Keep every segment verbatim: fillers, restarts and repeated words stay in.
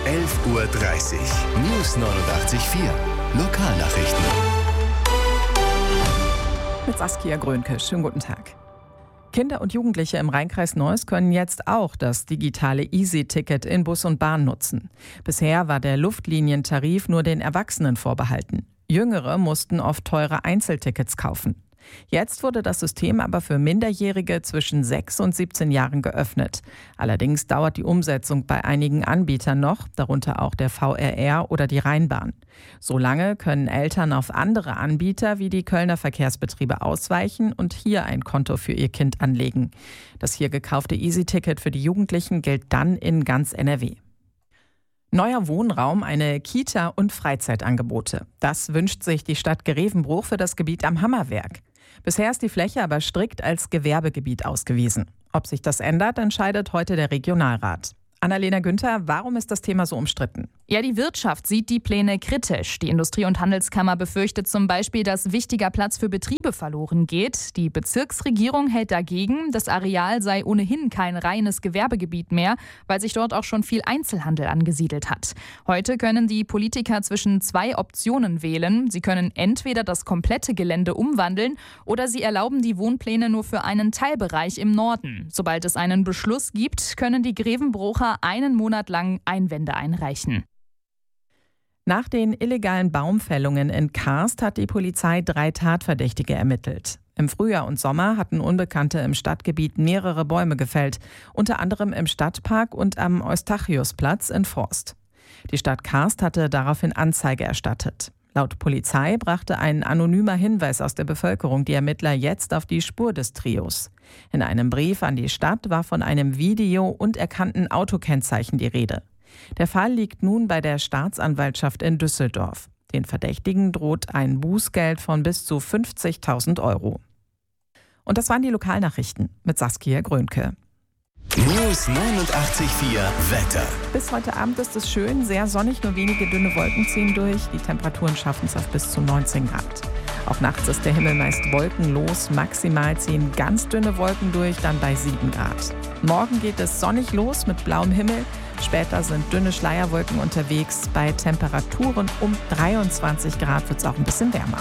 elf Uhr dreißig. News neunundachtzig Komma vier. Lokalnachrichten. Mit Saskia Grönke. Schönen guten Tag. Kinder und Jugendliche im Rheinkreis Neuss können jetzt auch das digitale Easy-Ticket in Bus und Bahn nutzen. Bisher war der Luftlinientarif nur den Erwachsenen vorbehalten. Jüngere mussten oft teure Einzeltickets kaufen. Jetzt wurde das System aber für Minderjährige zwischen sechs und siebzehn Jahren geöffnet. Allerdings dauert die Umsetzung bei einigen Anbietern noch, darunter auch der V R R oder die Rheinbahn. Solange können Eltern auf andere Anbieter wie die Kölner Verkehrsbetriebe ausweichen und hier ein Konto für ihr Kind anlegen. Das hier gekaufte Easy-Ticket für die Jugendlichen gilt dann in ganz N R W. Neuer Wohnraum, eine Kita und Freizeitangebote. Das wünscht sich die Stadt Grevenbruch für das Gebiet am Hammerwerk. Bisher ist die Fläche aber strikt als Gewerbegebiet ausgewiesen. Ob sich das ändert, entscheidet heute der Regionalrat. Annalena Günther, warum ist das Thema so umstritten? Ja, die Wirtschaft sieht die Pläne kritisch. Die Industrie- und Handelskammer befürchtet zum Beispiel, dass wichtiger Platz für Betriebe verloren geht. Die Bezirksregierung hält dagegen, das Areal sei ohnehin kein reines Gewerbegebiet mehr, weil sich dort auch schon viel Einzelhandel angesiedelt hat. Heute können die Politiker zwischen zwei Optionen wählen. Sie können entweder das komplette Gelände umwandeln oder sie erlauben die Wohnpläne nur für einen Teilbereich im Norden. Sobald es einen Beschluss gibt, können die Grevenbrucher einen Monat lang Einwände einreichen. Nach den illegalen Baumfällungen in Karst hat die Polizei drei Tatverdächtige ermittelt. Im Frühjahr und Sommer hatten Unbekannte im Stadtgebiet mehrere Bäume gefällt, unter anderem im Stadtpark und am Eustachiusplatz in Forst. Die Stadt Karst hatte daraufhin Anzeige erstattet. Laut Polizei brachte ein anonymer Hinweis aus der Bevölkerung die Ermittler jetzt auf die Spur des Trios. In einem Brief an die Stadt war von einem Video und erkannten Autokennzeichen die Rede. Der Fall liegt nun bei der Staatsanwaltschaft in Düsseldorf. Den Verdächtigen droht ein Bußgeld von bis zu fünfzigtausend Euro. Und das waren die Lokalnachrichten mit Saskia Grönke. News neunundachtzig Komma vier Wetter. Bis heute Abend ist es schön, sehr sonnig, nur wenige dünne Wolken ziehen durch. Die Temperaturen schaffen es auf bis zu neunzehn Grad. Auch nachts ist der Himmel meist wolkenlos. Maximal ziehen ganz dünne Wolken durch, dann bei sieben Grad. Morgen geht es sonnig los mit blauem Himmel. Später sind dünne Schleierwolken unterwegs. Bei Temperaturen um dreiundzwanzig Grad wird es auch ein bisschen wärmer.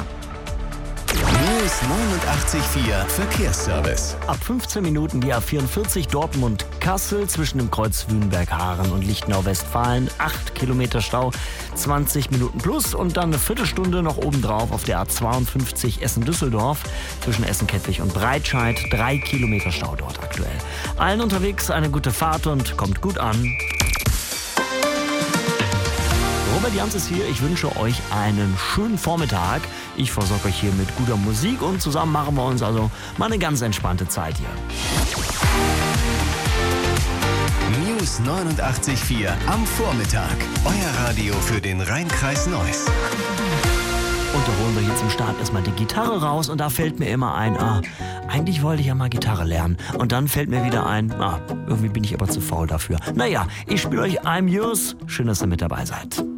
News neunundachtzig Komma vier Verkehrsservice. Ab fünfzehn Minuten die A vierundvierzig Dortmund-Kassel zwischen dem Kreuz Wünnberg-Haaren und Lichtenau-Westfalen. acht Kilometer Stau, zwanzig Minuten plus und dann eine Viertelstunde noch obendrauf auf der A zweiundfünfzig Essen-Düsseldorf zwischen Essen-Kettwig und Breitscheid. drei Kilometer Stau dort aktuell. Allen unterwegs eine gute Fahrt und kommt gut an. Robert Jans ist hier. Ich wünsche euch einen schönen Vormittag. Ich versorge euch hier mit guter Musik und zusammen machen wir uns also mal eine ganz entspannte Zeit hier. News neunundachtzig Komma vier am Vormittag. Euer Radio für den Rheinkreis Neuss. Und da holen wir hier zum Start erstmal die Gitarre raus und da fällt mir immer ein, ah, eigentlich wollte ich ja mal Gitarre lernen. Und dann fällt mir wieder ein, ah, irgendwie bin ich aber zu faul dafür. Naja, ich spiele euch I'm Yours. Schön, dass ihr mit dabei seid.